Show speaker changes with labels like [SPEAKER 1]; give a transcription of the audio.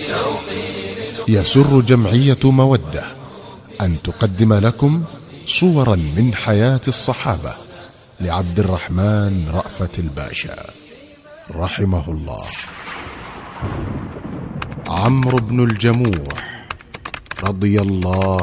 [SPEAKER 1] يسر جمعية مودة أن تقدم لكم صورا من حياة الصحابة لعبد الرحمن رأفت الباشا رحمه الله. عمرو بن الجموح رضي الله